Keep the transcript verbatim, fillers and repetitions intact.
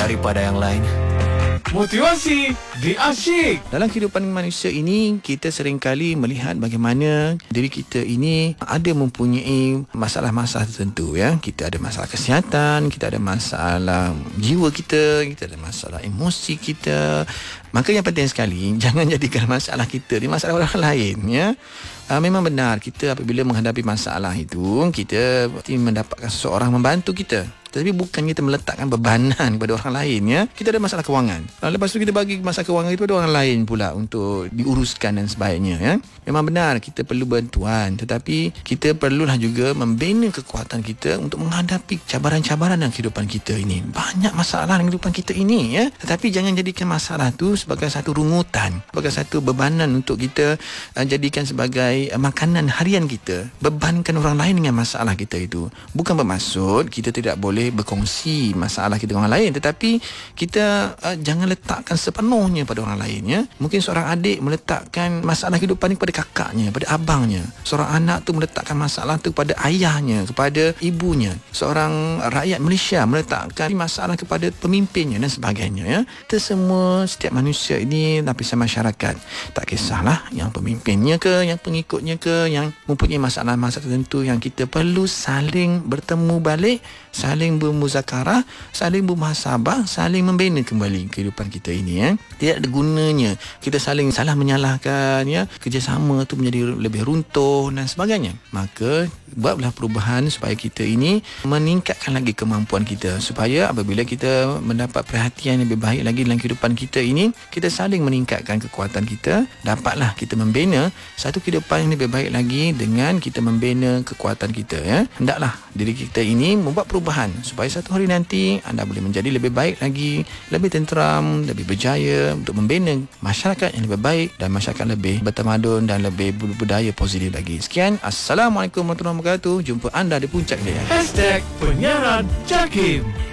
daripada yang lain. Motivasi di Asyik. Dalam kehidupan manusia ini, kita seringkali melihat bagaimana diri kita ini ada mempunyai masalah-masalah tertentu, ya. Kita ada masalah kesihatan, kita ada masalah jiwa kita, kita ada masalah emosi kita. Maka yang penting sekali, jangan jadikan masalah kita ni masalah orang lain, ya. Uh, memang benar, kita apabila menghadapi masalah itu, kita mesti mendapatkan seseorang membantu kita. Tapi bukan kita meletakkan bebanan kepada orang lain, ya. Kita ada masalah kewangan, lepas tu kita bagi masalah kewangan itu pada orang lain pula untuk diuruskan dan sebagainya, ya. Memang benar kita perlu bantuan, tetapi kita perlulah juga membina kekuatan kita untuk menghadapi cabaran-cabaran dalam kehidupan kita ini. Banyak masalah dalam kehidupan kita ini, ya. Tetapi jangan jadikan masalah tu sebagai satu rungutan, sebagai satu bebanan untuk kita uh, jadikan sebagai uh, makanan harian kita. Bebankan orang lain dengan masalah kita itu. Bukan bermaksud kita tidak boleh berkongsi masalah kita dengan orang lain, tetapi kita uh, jangan letakkan sepenuhnya pada orang lain, ya. Mungkin seorang adik meletakkan masalah kehidupan ini kepada kakaknya, pada abangnya. Seorang anak tu meletakkan masalah tu kepada ayahnya, kepada ibunya. Seorang rakyat Malaysia meletakkan masalah kepada pemimpinnya dan sebagainya, ya. Kita semua, setiap manusia ini lapisan masyarakat. Tak kisahlah yang pemimpinnya ke, yang pengikutnya ke, yang mempunyai masalah-masalah tertentu yang kita perlu saling bertemu balik, saling bermuzakarah, saling bermuhasabah, saling membina kembali kehidupan kita ini, ya. Tidak ada gunanya kita saling salah menyalahkan, ya. Kerjasama tu menjadi lebih runtuh dan sebagainya. Maka buatlah perubahan supaya kita ini meningkatkan lagi kemampuan kita, supaya apabila kita mendapat perhatian yang lebih baik lagi dalam kehidupan kita ini, kita saling meningkatkan kekuatan kita. Dapatlah kita membina satu kehidupan yang lebih baik lagi dengan kita membina kekuatan kita, ya. Hendaklah diri kita ini membuat perubahan supaya satu hari nanti anda boleh menjadi lebih baik lagi, lebih tenteram, lebih berjaya untuk membina masyarakat yang lebih baik dan masyarakat lebih bertamadun dan lebih berbudaya positif lagi. Sekian, Assalamualaikum warahmatullahi wabarakatuh. Jumpa anda di puncak dia. Hashtag Penyiaran Jakim.